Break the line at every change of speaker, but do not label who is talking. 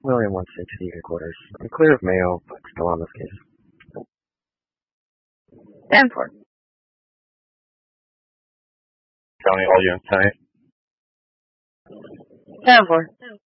William 160 headquarters. I'm clear of Mayo, but still on this case.
Stanford.
County, all units tonight.
Stanford.